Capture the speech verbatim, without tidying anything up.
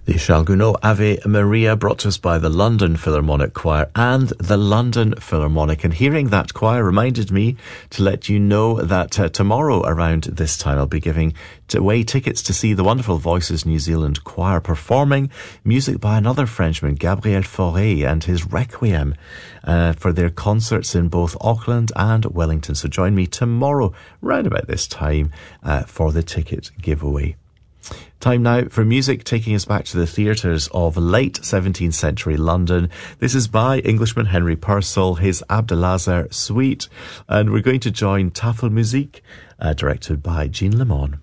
The Charles Gounod Ave Maria, brought to us by the London Philharmonic Choir and the London Philharmonic. And hearing that choir reminded me to let you know that uh, tomorrow around this time I'll be giving away tickets to see the Wonderful Voices New Zealand Choir performing music by another Frenchman, Gabriel Fauré, and his Requiem uh, for their concerts in both Auckland and Wellington. So join me tomorrow round about this time uh, for the ticket giveaway. Time now for music taking us back to the theatres of late seventeenth century London. This is by Englishman Henry Purcell, his Abdelazar Suite, and we're going to join Tafelmusik, uh, directed by Jean Lemon.